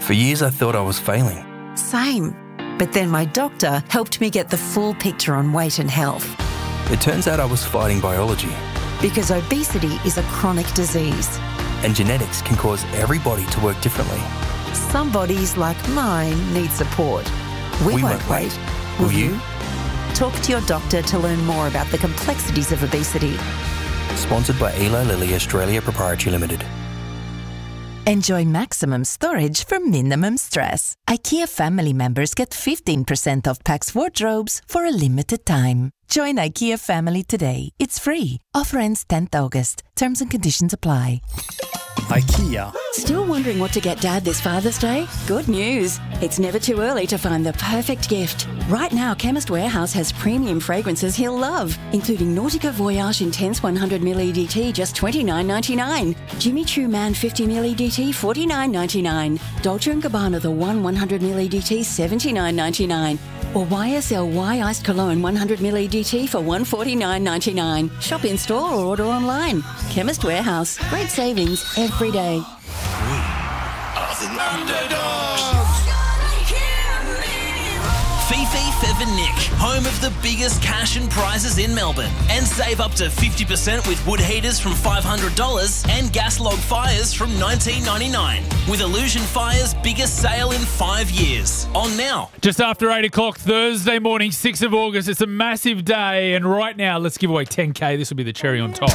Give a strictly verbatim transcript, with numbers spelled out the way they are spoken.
For years I thought I was failing. Same. But then my doctor helped me get the full picture on weight and health. It turns out I was fighting biology. Because obesity is a chronic disease. And genetics can cause every body to work differently. Some bodies, like mine, need support. We, We won't, won't wait. wait. Will Will you? you? Talk to your doctor to learn more about the complexities of obesity. Sponsored by Eli Lilly Australia Proprietary Limited. Enjoy maximum storage for minimum stress. IKEA family members get fifteen percent off Pax wardrobes for a limited time. Join IKEA family today. It's free. Offer ends tenth August. Terms and conditions apply. IKEA. Still wondering what to get Dad this Father's Day? Good news. It's never too early to find the perfect gift. Right now, Chemist Warehouse has premium fragrances he'll love, including Nautica Voyage Intense one hundred milliliter E D T, just twenty-nine ninety-nine. Jimmy Choo Man fifty milliliter E D T, forty-nine ninety-nine. Dolce and Gabbana The One one hundred milliliter E D T, seventy-nine ninety-nine. Or Y S L Y Iced Cologne one hundred milliliter E D T for one forty-nine ninety-nine. Shop in store or order online. Chemist Warehouse. Great savings every day. Fifi Feather Nick, home of the biggest cash and prizes in Melbourne. And save up to fifty percent with wood heaters from five hundred dollars and gas log fires from nineteen ninety-nine. With Illusion Fire's biggest sale in five years. On now. Just after eight o'clock Thursday morning, sixth of August. It's a massive day. And right now, let's give away ten K. This will be the cherry on top.